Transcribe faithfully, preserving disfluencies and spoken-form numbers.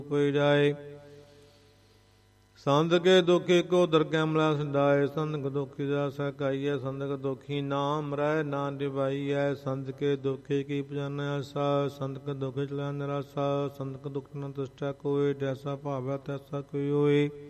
ਕੋਈ ਜਾਏ। ਸੰਤ ਕੇ ਦੁਖੀ ਕੋ ਦਰਗਹਿ ਮਲਾ ਸੰਦਾਏ। ਸੰਤ ਦੁਖੀ ਦਾ ਸਕਾਈਐ। ਸੰਤ ਦੁਖੀ ਨਾਮ ਰਹਿ ਨਾ ਦਿਵਾਈਐ। ਸੰਤ ਕੇ ਦੁਖੀ ਕੀ ਪਜਾਨੈ ਆਸਾ। ਸੰਤ ਦੁਖੀ ਚਲਾ ਨਿਰਾਸਾ। ਸੰਤ ਦੁਖ ਨ ਤੁਸ਼ਟੈ ਕੋਇ। ਜੈਸਾ ਭਾਵੈ ਤੈਸਾ ਕੋਈ ਹੋਏ।